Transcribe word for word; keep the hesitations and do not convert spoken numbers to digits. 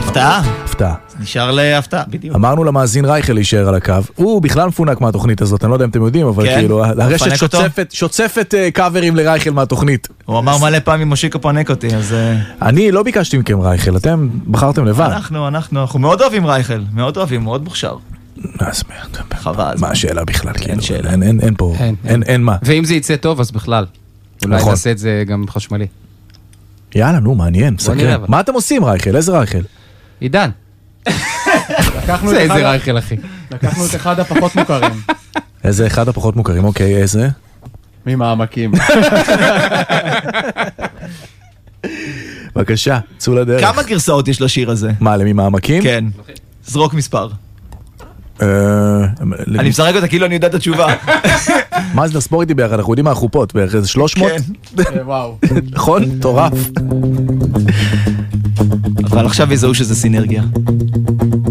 הפתעה? הפתעה. נשאר להפתעה, בדיוק. אמרנו למאזין רייכל להישאר על הקו, הוא בכלל מפונק מהתוכנית הזאת, אני לא יודע אם אתם יודעים, אבל כאילו, הרשת שוצפת קאברים לרייכל מהתוכנית. הוא אמר מלא פעמים מושיקו פנק אותי, אז... אני לא ביקשתי מכם רייכל, אתם בחרתם לבד. אנחנו, אנחנו, אנחנו מאוד אוהבים רייכל, מאוד אוהבים, מאוד מוכשר. אז חבל. מה השאלה בכלל? אין שאלה. אין פה, אין מה. ואם זה יצא טוב, אז בכלל. אולי נעשה את זה גם חשמלי. יאללה, נו, מעניין, סקרן. מה אתם עושים רייכל? איזה רייכל? עידן. זה איזה רייכל, אחי. לקחנו את אחד הפחות מוכרים. איזה אחד הפחות מוכרים, אוקיי, איזה? ממעמקים. בבקשה, צאו לדרך. כמה גרסאות יש לשיר הזה? מה, לממעמקים? כן. זרוק מספר. אני אני משחק אותה כאילו אני יודע את התשובה. מה זה לספור איתי ביחד? אנחנו יודעים מה החופות, בערך איזה שלוש מאות? כן. וואו. נכון? טורף. אבל עכשיו יזהו שזה סינרגיה.